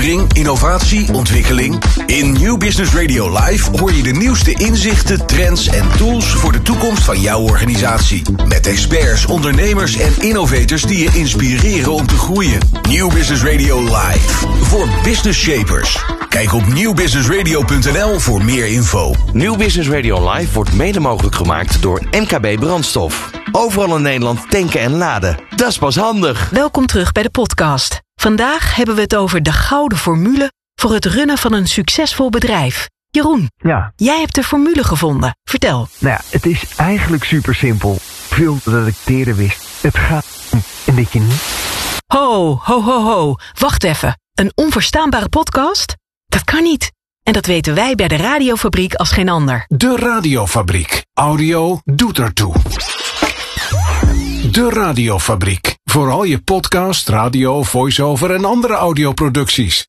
verbetering, innovatie, ontwikkeling. In New Business Radio Live hoor je de nieuwste inzichten, trends en tools voor de toekomst van jouw organisatie. Met experts, ondernemers en innovators die je inspireren om te groeien. New Business Radio Live. Voor business shapers. Kijk op newbusinessradio.nl voor meer info. New Business Radio Live wordt mede mogelijk gemaakt door MKB Brandstof. Overal in Nederland tanken en laden. Dat is pas handig. Welkom terug bij de podcast. Vandaag hebben we het over de gouden formule voor het runnen van een succesvol bedrijf. Jeroen, Ja. jij hebt de formule gevonden. Vertel. Nou ja, het is eigenlijk super simpel. Veel dat ik teren wist. Het gaat om en dat je niet... Ho, ho, ho, ho. Wacht even. Een onverstaanbare podcast? Dat kan niet. En dat weten wij bij de Radiofabriek als geen ander. De Radiofabriek. Audio doet ertoe. De Radiofabriek. Voor al je podcast, radio, voice-over en andere audioproducties.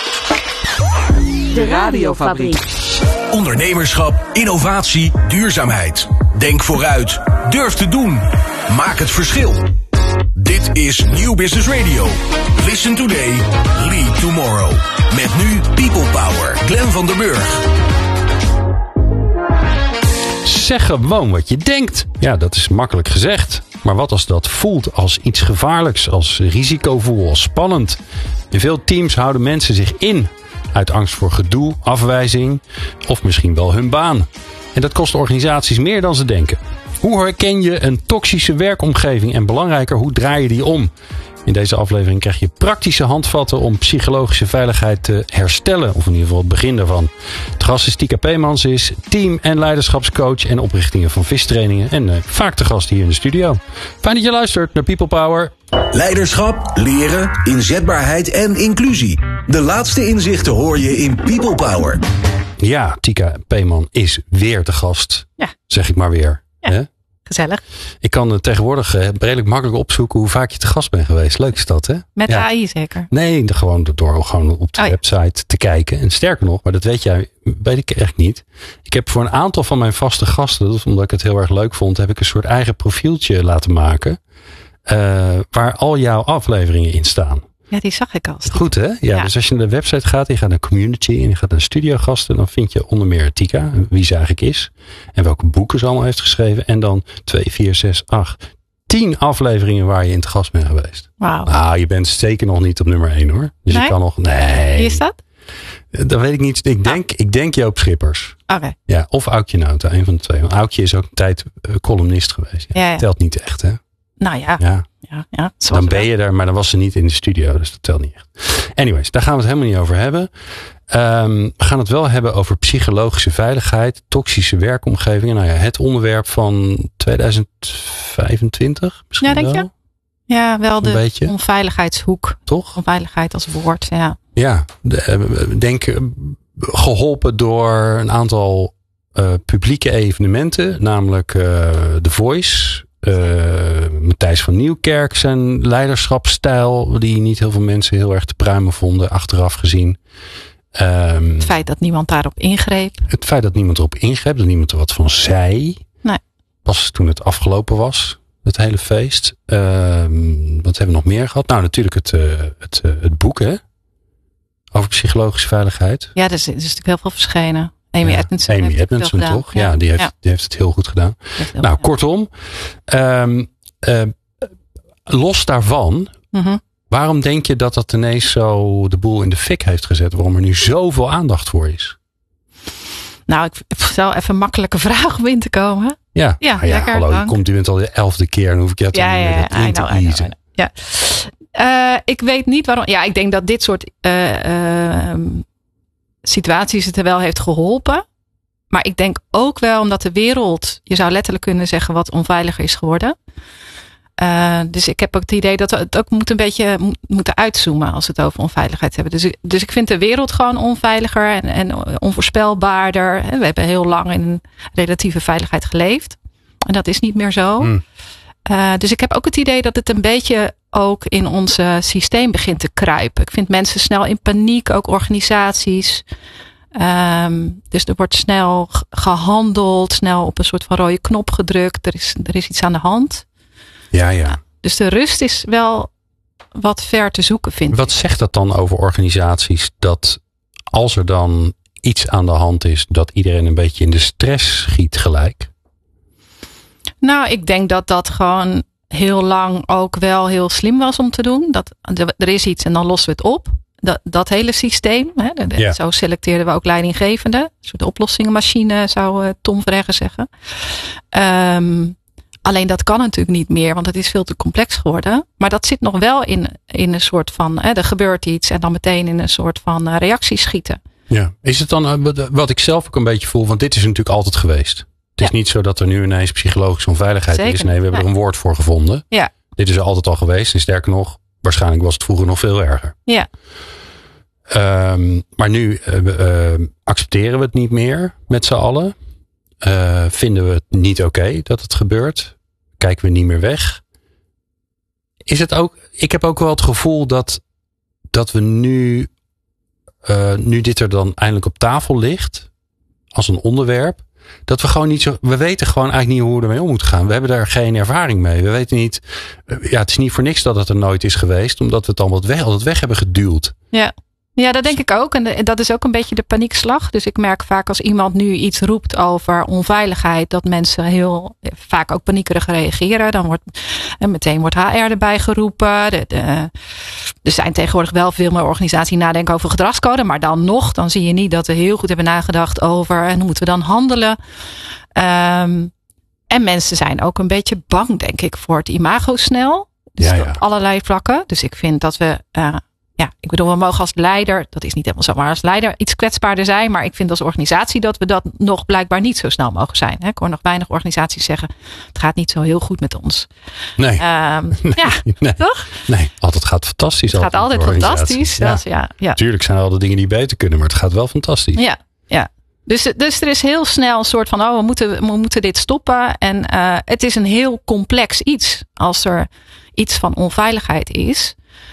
De Radiofabriek. Ondernemerschap, innovatie, duurzaamheid. Denk vooruit. Durf te doen. Maak het verschil. Dit is New Business Radio. Listen today, lead tomorrow. Met nu People Power. Glenn van der Burg. Zeg gewoon wat je denkt. Ja, dat is makkelijk gezegd. Maar wat als dat voelt als iets gevaarlijks, als risicovol, als spannend? In veel teams houden mensen zich in uit angst voor gedoe, afwijzing of misschien wel hun baan. En dat kost organisaties meer dan ze denken. Hoe herken je een toxische werkomgeving en belangrijker, hoe draai je die om? In deze aflevering krijg je praktische handvatten om psychologische veiligheid te herstellen. Of in ieder geval het begin daarvan. Het gast is Tika Peemans, is team- en leiderschapscoach en oprichtingen van vistrainingen. En vaak te gast hier in de studio. Fijn dat je luistert naar People Power. Leiderschap, leren, inzetbaarheid en inclusie. De laatste inzichten hoor je in People Power. Ja, Tika Peeman is weer te gast. Ja. Zeg ik maar weer. Ja. Hè? Gezellig. Ik kan tegenwoordig redelijk makkelijk opzoeken hoe vaak je te gast bent geweest. Leuk is dat, hè? Met Ja. AI zeker? Nee, door gewoon op de website te kijken. En sterker nog, maar dat weet ik echt niet. Ik heb voor een aantal van mijn vaste gasten, dat is omdat ik het heel erg leuk vond, heb ik een soort eigen profieltje laten maken. Waar al jouw afleveringen in staan. Ja, die zag ik al. Goed, hè? Ja, dus als je naar de website gaat, je gaat naar community en je gaat naar studiogasten, dan vind je onder meer Tika, wie ze eigenlijk is. En welke boeken ze allemaal heeft geschreven. En dan 2, 4, 6, 8, 10 afleveringen waar je in te gast bent geweest. Wauw. Nou, je bent zeker nog niet op nummer 1 hoor. Dus Nee? je kan nog... Nee. Wie is dat? Dat weet ik niet. Ik denk Joop Schippers. Oké. Ja, of Aukje Nauta, een van de twee. Want Aukje is ook een tijd columnist geweest. Ja, Ja. telt niet echt, hè? Nou ja. Ja. Ja. Dan ben je er, maar dan was ze niet in de studio. Dus dat telt niet echt. Anyways, daar gaan we het helemaal niet over hebben. We gaan het wel hebben over psychologische veiligheid. Toxische werkomgevingen. Nou ja, het onderwerp van 2025 misschien Ja, denk wel. je? Ja, wel Een de beetje. onveiligheidshoek. Toch? Onveiligheid als woord, ja. Ja, geholpen door een aantal publieke evenementen. Namelijk The Voice. Matthijs van Nieuwkerk, zijn leiderschapsstijl, die niet heel veel mensen heel erg te pruimen vonden, achteraf gezien. Het feit dat niemand daarop ingreep. Het feit dat niemand erop ingreep, dat niemand er wat van zei. Nee. Pas toen het afgelopen was, het hele feest. Wat hebben we nog meer gehad? Nou, natuurlijk het boek, hè? Over psychologische veiligheid. Ja, er is natuurlijk heel veel verschenen. Amy Edmondson heeft het veel toch? gedaan. Ja, die heeft het heel goed gedaan. Nou, kortom. Los daarvan. Mhm. Waarom denk je dat dat ineens zo de boel in de fik heeft gezet? Waarom er nu zoveel aandacht voor is? Nou, ik stel even een makkelijke vraag om in te komen. Ja, lekker. Hallo, dank. je bent al de 11e keer. Dan hoef ik je toch niet meer dat in te kiezen. Ja. Ik weet niet waarom. Ja, ik denk dat dit soort situaties het er wel heeft geholpen. Maar ik denk ook wel omdat de wereld, je zou letterlijk kunnen zeggen, wat onveiliger is geworden. Dus ik heb ook het idee dat we het ook een beetje moeten uitzoomen als we het over onveiligheid hebben. Dus ik vind de wereld gewoon onveiliger en onvoorspelbaarder. We hebben heel lang in relatieve veiligheid geleefd. En dat is niet meer zo. Dus ik heb ook het idee dat het een beetje ook in ons systeem begint te kruipen. Ik vind mensen snel in paniek, ook organisaties. Dus er wordt snel gehandeld, snel op een soort van rode knop gedrukt. Er is iets aan de hand. Ja. Dus de rust is wel wat ver te zoeken, vind ik. Wat zegt dat dan over organisaties? Dat als er dan iets aan de hand is, dat iedereen een beetje in de stress schiet gelijk? Nou, ik denk dat dat gewoon heel lang ook wel heel slim was om te doen. Dat er is iets en dan lossen we het op. Dat hele systeem. Hè, Zo selecteerden we ook leidinggevenden. Een soort oplossingenmachine, zou Tom Verheggen zeggen. Alleen dat kan natuurlijk niet meer, want het is veel te complex geworden. Maar dat zit nog wel in een soort van, er gebeurt iets en dan meteen in een soort van reactie schieten. Ja, is het dan wat ik zelf ook een beetje voel, want dit is natuurlijk altijd geweest. Het is niet zo dat er nu ineens psychologische onveiligheid is. Nee, we hebben er een woord voor gevonden. Ja. Dit is er altijd al geweest. En sterker nog, waarschijnlijk was het vroeger nog veel erger. Ja. Maar nu accepteren we het niet meer met z'n allen. Vinden we het niet oké dat het gebeurt. Kijken we niet meer weg. Is het ook, ik heb ook wel het gevoel dat we nu dit er dan eindelijk op tafel ligt, als een onderwerp, dat we gewoon niet zo, we weten gewoon eigenlijk niet hoe we ermee om moeten gaan. We hebben daar geen ervaring mee. We weten niet, het is niet voor niks dat het er nooit is geweest, omdat we het al wat weg hebben geduwd. Ja, dat denk ik ook. En dat is ook een beetje de paniekslag. Dus ik merk vaak als iemand nu iets roept over onveiligheid, dat mensen heel vaak ook paniekerig reageren. Dan meteen wordt HR erbij geroepen. Er zijn tegenwoordig wel veel meer organisaties die nadenken over gedragscode. Maar dan zie je niet dat we heel goed hebben nagedacht over en hoe moeten we dan handelen. En mensen zijn ook een beetje bang, denk ik, voor het imago snel. Dus op allerlei vlakken. Dus ik vind dat we... ik bedoel, we mogen als leider, dat is niet helemaal zo, maar als leider iets kwetsbaarder zijn. Maar ik vind als organisatie dat we dat nog blijkbaar niet zo snel mogen zijn. Ik hoor nog weinig organisaties zeggen, het gaat niet zo heel goed met ons. Nee. Nee. Toch? Nee, altijd gaat fantastisch. Het gaat altijd fantastisch. Ja. Tuurlijk zijn er al de dingen die beter kunnen, maar het gaat wel fantastisch. Ja. Dus er is heel snel een soort van, we moeten dit stoppen. En het is een heel complex iets. Als er iets van onveiligheid is,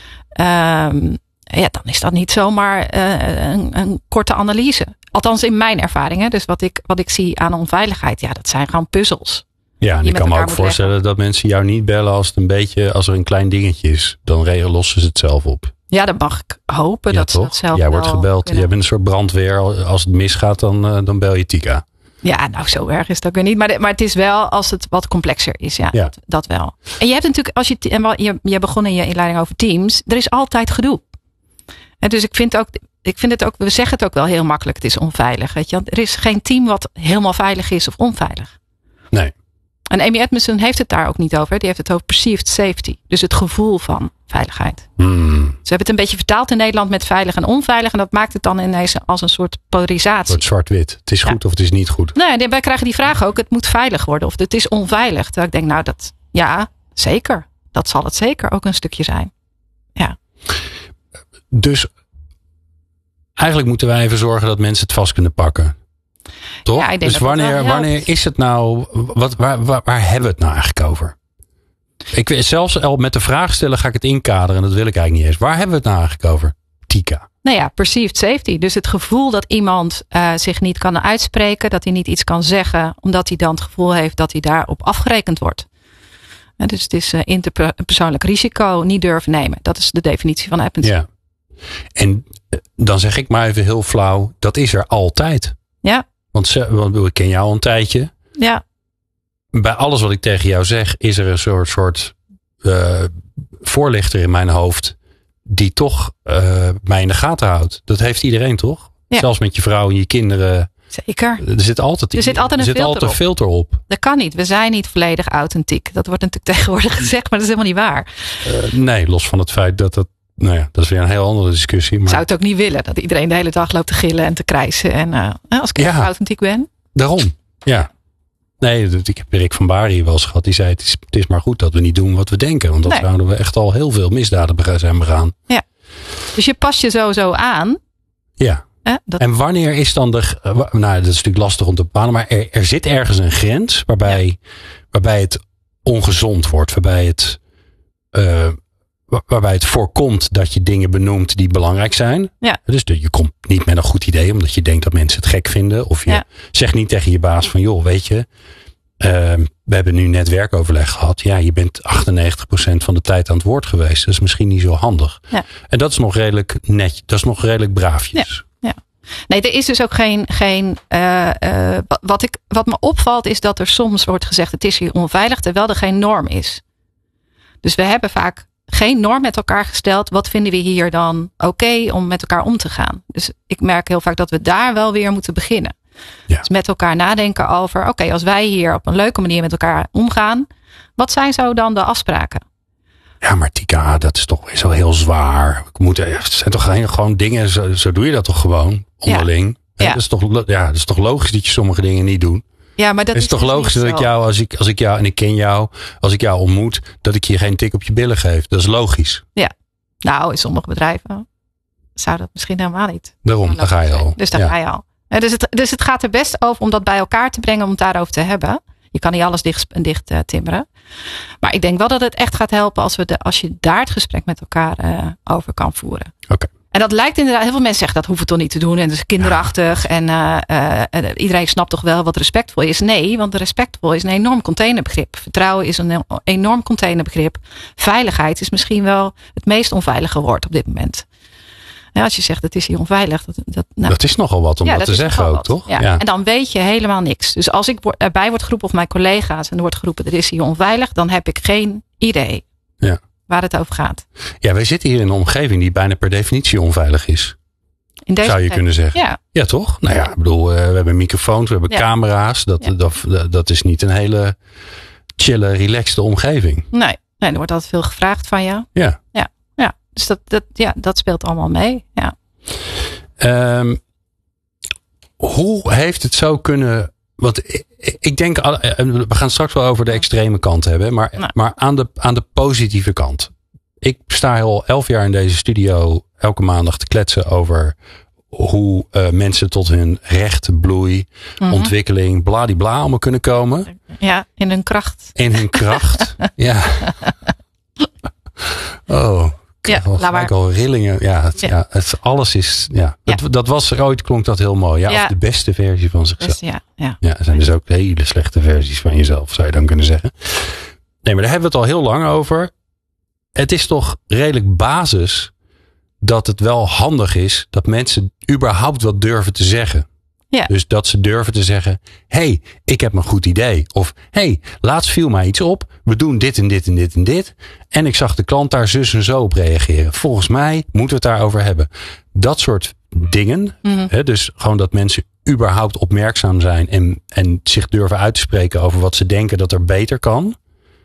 dan is dat niet zomaar een korte analyse. Althans in mijn ervaring. Hè? Dus wat ik zie aan onveiligheid, dat zijn gewoon puzzels. Ja, en ik kan me ook voorstellen dat mensen jou niet bellen als er een klein dingetje is. Dan lossen ze het zelf op. Ja, dat mag ik hopen. Ja, dat ze dat zelf Jij wordt gebeld. Jij bent een soort brandweer. Als het misgaat, dan bel je Tika. Ja, nou zo erg is dat ook weer niet. Maar het is wel als het wat complexer is. Ja. Dat wel. En je hebt natuurlijk, je begon in je inleiding over teams. Er is altijd gedoe. En dus ik vind het ook, we zeggen het ook wel heel makkelijk. Het is onveilig. Weet je? Er is geen team wat helemaal veilig is of onveilig. Nee. En Amy Edmondson heeft het daar ook niet over. Die heeft het over perceived safety. Dus het gevoel van veiligheid. Ze hebben het een beetje vertaald in Nederland met veilig en onveilig. En dat maakt het dan ineens als een soort polarisatie. Een soort zwart-wit. Het is goed of het is niet goed. Nee, wij krijgen die vraag ook. Het moet veilig worden of het is onveilig. Terwijl ik denk, zeker. Dat zal het zeker ook een stukje zijn. Ja. Dus eigenlijk moeten wij even zorgen dat mensen het vast kunnen pakken. Toch? Ja, dus wanneer is het nou, waar hebben we het nou eigenlijk over? Ik weet zelfs al met de vraag stellen ga ik het inkaderen en dat wil ik eigenlijk niet eens. Waar hebben we het nou eigenlijk over? Tika. Nou ja, perceived safety. Dus het gevoel dat iemand zich niet kan uitspreken, dat hij niet iets kan zeggen, omdat hij dan het gevoel heeft dat hij daarop afgerekend wordt. Dus het is interpersoonlijk risico niet durven nemen. Dat is de definitie van apathy. Ja. En dan zeg ik maar even heel flauw, dat is er altijd. Ja. Want ik ken jou al een tijdje. Ja. Bij alles wat ik tegen jou zeg, is er een soort voorlichter in mijn hoofd die toch mij in de gaten houdt. Dat heeft iedereen toch? Ja. Zelfs met je vrouw en je kinderen. Zeker. Er zit altijd een filter op. Dat kan niet. We zijn niet volledig authentiek. Dat wordt natuurlijk tegenwoordig gezegd, maar dat is helemaal niet waar. Nee, los van het feit dat nou ja, dat is weer een heel andere discussie. Maar... Ik zou het ook niet willen dat iedereen de hele dag loopt te gillen en te krijsen. En als ik echt authentiek ben. Daarom, ja. Nee, ik heb Rick van Bari wel eens gehad. Die zei, het is maar goed dat we niet doen wat we denken. Want dan zouden we echt al heel veel misdaden zijn begaan. Ja. Dus je past je sowieso aan. Ja. En wanneer is dan nou, dat is natuurlijk lastig om te bepalen. Maar er zit ergens een grens waarbij het ongezond wordt. Waarbij het voorkomt dat je dingen benoemt die belangrijk zijn. Ja. Dus je komt niet met een goed idee omdat je denkt dat mensen het gek vinden. Of je zegt niet tegen je baas van joh, weet je, we hebben nu net werkoverleg gehad. Ja, je bent 98% van de tijd aan het woord geweest. Dat is misschien niet zo handig. Ja. En dat is nog redelijk net. Dat is nog redelijk braafjes. Ja. Nee, er is dus ook geen wat me opvalt is dat er soms wordt gezegd het is hier onveilig, terwijl er geen norm is. Dus we hebben vaak geen norm met elkaar gesteld. Wat vinden we hier dan oké om met elkaar om te gaan? Dus ik merk heel vaak dat we daar wel weer moeten beginnen. Ja. Dus met elkaar nadenken over, oké, als wij hier op een leuke manier met elkaar omgaan, wat zijn zo dan de afspraken? Ja, maar Tika, dat is toch weer zo heel zwaar. Het zijn toch gewoon dingen, zo doe je dat toch gewoon onderling? Ja. Dat is toch logisch dat je sommige dingen niet doet? Ja, maar dat is toch logisch dat ik jou, als ik jou, en ik ken jou, als ik jou ontmoet, dat ik je geen tik op je billen geef. Dat is logisch. Ja, nou, in sommige bedrijven zou dat misschien helemaal niet. Daarom, daar ga je al. Dus daar ga je al. Dus het gaat er best over om dat bij elkaar te brengen, om het daarover te hebben. Je kan niet alles dicht timmeren. Maar ik denk wel dat het echt gaat helpen als je daar het gesprek met elkaar over kan voeren. Oké. En dat lijkt inderdaad, heel veel mensen zeggen dat hoeft het toch niet te doen. En dat is kinderachtig. Ja. En iedereen snapt toch wel wat respectvol is. Nee, want respectvol is een enorm containerbegrip. Vertrouwen is een enorm containerbegrip. Veiligheid is misschien wel het meest onveilige woord op dit moment. Ja, als je zegt het is hier onveilig. Dat is nogal wat om dat te zeggen ook, toch? Ja. Ja. En dan weet je helemaal niks. Dus als ik erbij word geroepen of mijn collega's en er wordt geroepen er is hier onveilig. Dan heb ik geen idee waar het over gaat. Ja, wij zitten hier in een omgeving die bijna per definitie onveilig is. Zou je kunnen zeggen. Ja, toch? Nou ja, ik bedoel, we hebben microfoons, we hebben camera's. Dat is niet een hele chille, relaxte omgeving. Nee, er wordt altijd veel gevraagd van je. Ja. Dus dat speelt allemaal mee. Ja. Hoe heeft het zo kunnen... Want ik denk, we gaan straks wel over de extreme kant hebben. Maar aan de positieve kant. Ik sta al 11 jaar in deze studio elke maandag te kletsen over hoe mensen tot hun recht, bloei, ontwikkeling, bladibla allemaal kunnen komen. Ja, in hun kracht. In hun kracht, ja. Oh, gelijk al rillingen. Alles is... Ja. Dat was er ooit, klonk dat heel mooi. Of de beste versie van zichzelf. Er zijn dus ook hele slechte versies van jezelf, zou je dan kunnen zeggen. Nee, maar daar hebben we het al heel lang over. Het is toch redelijk basis dat het wel handig is dat mensen überhaupt wat durven te zeggen. Ja. Dus dat ze durven te zeggen, hey, ik heb een goed idee. Of, hey, laatst viel mij iets op. We doen dit en dit en dit en dit. En ik zag de klant daar zus en zo op reageren. Volgens mij moeten we het daarover hebben. Dat soort dingen. Dus gewoon dat mensen überhaupt opmerkzaam zijn. En zich durven uit te spreken over wat ze denken dat er beter kan.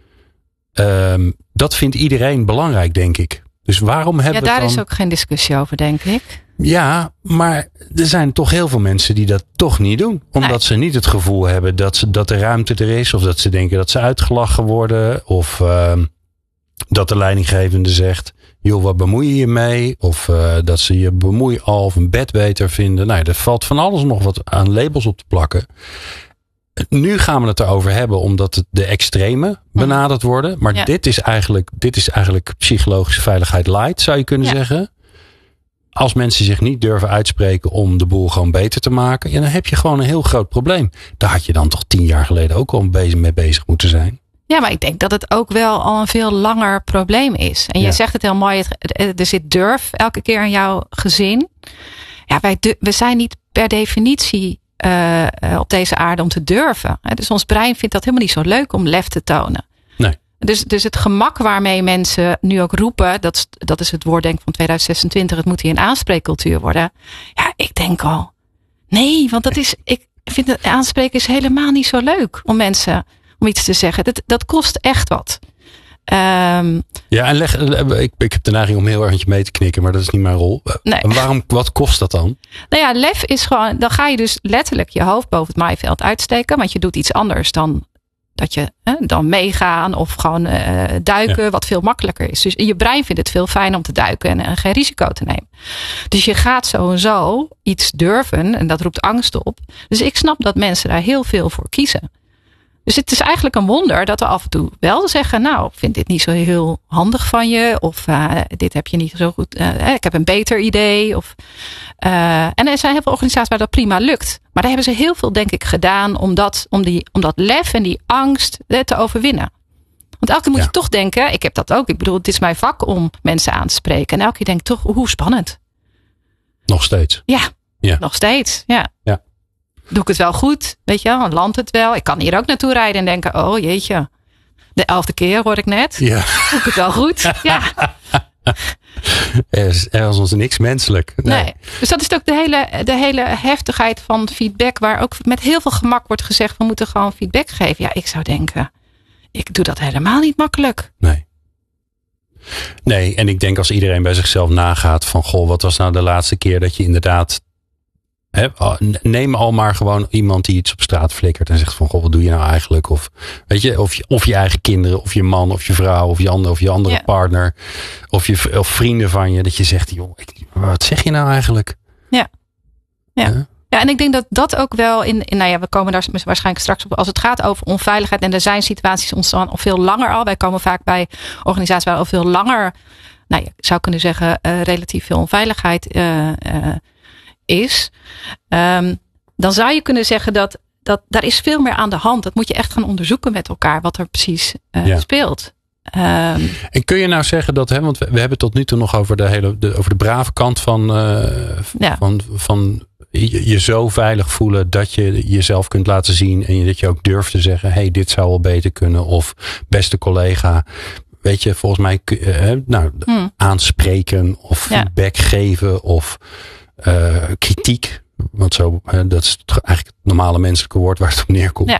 Dat vindt iedereen belangrijk, denk ik. Dus waarom hebben we daar is ook geen discussie over, denk ik. Ja, maar er zijn toch heel veel mensen die dat toch niet doen. Omdat ze niet het gevoel hebben dat de ruimte er is. Of dat ze denken dat ze uitgelachen worden. Of dat de leidinggevende zegt, joh, wat bemoei je je mee? Of dat ze je bemoeial of een bed beter vinden. Nou, er valt van alles nog wat aan labels op te plakken. Nu gaan we het erover hebben omdat de extreme benaderd worden. Maar dit is eigenlijk psychologische veiligheid light, zou je kunnen zeggen. Als mensen zich niet durven uitspreken om de boel gewoon beter te maken. Dan heb je gewoon een heel groot probleem. Daar had je dan toch 10 jaar geleden ook al mee bezig moeten zijn. Ja, maar ik denk dat het ook wel al een veel langer probleem is. En je zegt het heel mooi. Er zit durf elke keer in jouw gezin. Ja, we zijn niet per definitie op deze aarde om te durven. Dus ons brein vindt dat helemaal niet zo leuk om lef te tonen. Nee. Dus het gemak waarmee mensen nu ook roepen, dat is het woorddenk van 2026, het moet hier een aanspreekcultuur worden. Ja, ik denk al, nee, want ik vind het aanspreken is helemaal niet zo leuk om mensen om iets te zeggen. Dat kost echt wat. Ja, en ik heb de neiging om heel erg met je mee te knikken, maar dat is niet mijn rol. Nee. Wat kost dat dan? Nou ja, lef is gewoon, dan ga je dus letterlijk je hoofd boven het maaiveld uitsteken, want je doet iets anders dan dat je dan meegaan of gewoon duiken, wat veel makkelijker is. Dus je brein vindt het veel fijner om te duiken en geen risico te nemen. Dus je gaat zo en zo iets durven en dat roept angst op. Dus ik snap dat mensen daar heel veel voor kiezen. Dus het is eigenlijk een wonder dat we af en toe wel zeggen, nou, ik vind dit niet zo heel handig van je. Of dit heb je niet zo goed. Ik heb een beter idee. En er zijn heel veel organisaties waar dat prima lukt. Maar daar hebben ze heel veel, denk ik, gedaan om dat lef en die angst te overwinnen. Want elke keer moet je toch denken, ik heb dat ook. Ik bedoel, het is mijn vak om mensen aan te spreken. En elke keer denk ik toch, hoe spannend. Nog steeds. Ja, nog steeds. Ja. Doe ik het wel goed? Weet je wel, landt het wel? Ik kan hier ook naartoe rijden en denken, oh jeetje. De 11e keer hoor ik net. Ja. Doe ik het wel goed? Ja. Er is ons niks menselijk. Nee. Dus dat is ook de hele heftigheid van feedback. Waar ook met heel veel gemak wordt gezegd, we moeten gewoon feedback geven. Ja, ik zou denken, ik doe dat helemaal niet makkelijk. Nee, en ik denk als iedereen bij zichzelf nagaat van, goh, wat was nou de laatste keer dat je inderdaad, neem al maar gewoon iemand die iets op straat flikkert en zegt van, goh, wat doe je nou eigenlijk? Of weet je, of je eigen kinderen, of je man, of je vrouw, of je andere partner, of vrienden van je, dat je zegt, joh, wat zeg je nou eigenlijk? Ja, en ik denk dat ook wel we komen daar waarschijnlijk straks op. Als het gaat over onveiligheid. En er zijn situaties ontstaan al veel langer al. Wij komen vaak bij organisaties waar al veel langer, je zou kunnen zeggen, relatief veel onveiligheid is. Dan zou je kunnen zeggen dat daar is veel meer aan de hand. Dat moet je echt gaan onderzoeken met elkaar. Wat er precies speelt. En kun je nou zeggen dat, want we hebben tot nu toe nog over over de brave kant van je zo veilig voelen dat je jezelf kunt laten zien en dat je ook durft te zeggen, hey, dit zou wel beter kunnen, of beste collega, weet je, volgens mij aanspreken of feedback geven of kritiek, want zo, dat is eigenlijk het normale menselijke woord waar het op neerkomt.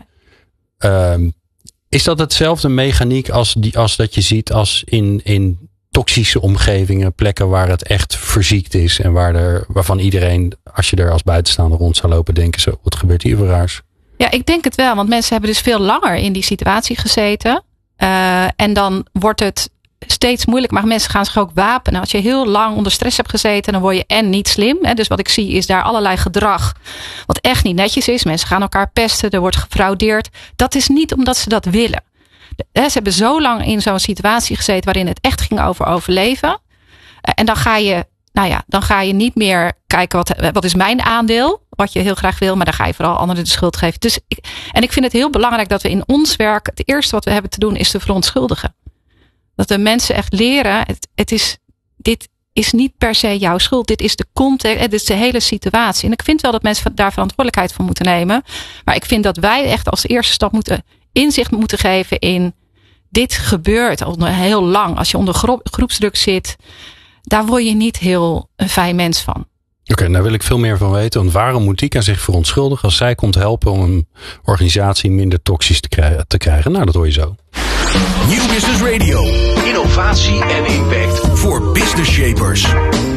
Is dat hetzelfde mechaniek als dat je ziet als in toxische omgevingen, plekken waar het echt verziekt is en waarvan iedereen, als je er als buitenstaander rond zou lopen, denken zo, wat gebeurt hier voor raars? Ja, ik denk het wel, want mensen hebben dus veel langer in die situatie gezeten. En dan wordt het steeds moeilijk, maar mensen gaan zich ook wapenen. Als je heel lang onder stress hebt gezeten, dan word je niet slim. Dus wat ik zie is daar allerlei gedrag wat echt niet netjes is. Mensen gaan elkaar pesten, er wordt gefraudeerd. Dat is niet omdat ze dat willen. Ze hebben zo lang in zo'n situatie gezeten waarin het echt ging over overleven. En dan ga je niet meer kijken wat is mijn aandeel, wat je heel graag wil, maar dan ga je vooral anderen de schuld geven. Dus ik vind het heel belangrijk dat we in ons werk, het eerste wat we hebben te doen is te verontschuldigen. Dat de mensen echt leren, dit is niet per se jouw schuld. Dit is de context, dit is de hele situatie. En ik vind wel dat mensen daar verantwoordelijkheid voor moeten nemen. Maar ik vind dat wij echt als eerste stap inzicht moeten geven in, dit gebeurt al heel lang. Als je onder groepsdruk zit, daar word je niet heel een fijn mens van. Oké, daar wil ik veel meer van weten. Want waarom moet Tika zich verontschuldigen als zij komt helpen om een organisatie minder toxisch te krijgen? Nou, dat hoor je zo. Nieuw Business Radio. Innovatie en impact voor business shapers.